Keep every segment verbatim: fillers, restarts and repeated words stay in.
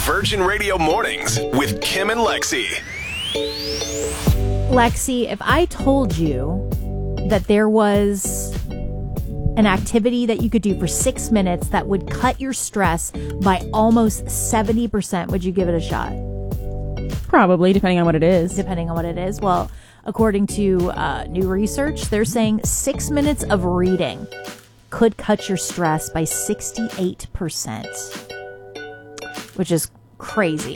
Virgin Radio Mornings with Kim and Lexi. Lexi, if I told you that there was an activity that you could do for six minutes that would cut your stress by almost seventy percent, would you give it a shot? Probably, depending on what it is. Depending on what it is. Well, according to uh, new research, they're saying six minutes of reading could cut your stress by sixty-eight percent, which is crazy.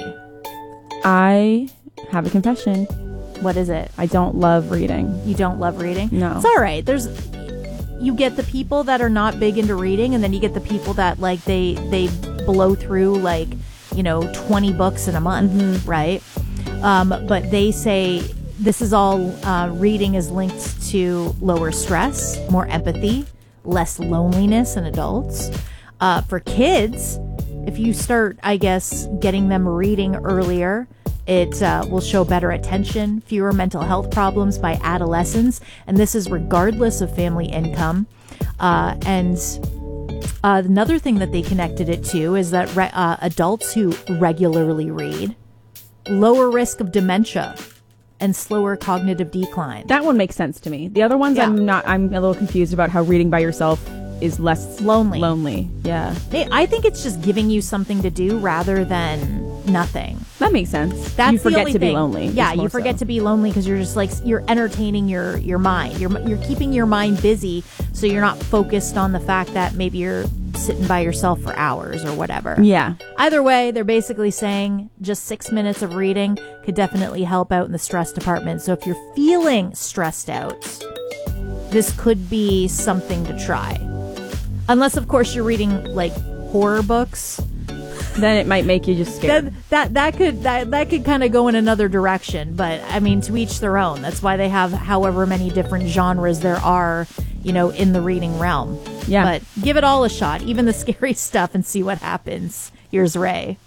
I have a confession. What is it? I don't love reading. You don't love reading? No. It's all right. There's, you get the people that are not big into reading, and then you get the people that like they they blow through like, you know, twenty books in a month, mm-hmm. right? Um, but they say this is all uh, reading is linked to lower stress, more empathy, less loneliness in adults. Uh, for kids, if you start, I guess, getting them reading earlier, it uh, will show better attention, fewer mental health problems by adolescents, and this is regardless of family income. Uh, and uh, another thing that they connected it to is that re- uh, adults who regularly read, lower risk of dementia and slower cognitive decline. That one makes sense to me. The other ones, Yeah. I'm not. I'm a little confused about how reading by yourself is less Lonely. Lonely, yeah. They, I think it's just giving you something to do rather than nothing. That makes sense. That's you forget the only to thing. be lonely. Yeah, It's more you forget so. to be lonely because you're just like you're entertaining your your mind. You're you're keeping your mind busy, so you're not focused on the fact that maybe you're sitting by yourself for hours or whatever. Yeah. Either way, they're basically saying just six minutes of reading could definitely help out in the stress department. So if you're feeling stressed out, this could be something to try. Unless, of course, you're reading like horror books. Then it might make you just scared. That that that could that that could kind of go in another direction, but I mean, to each their own. That's why they have however many different genres there are, you know, in the reading realm. Yeah. But give it all a shot, even the scary stuff, and see what happens. Here's Ray.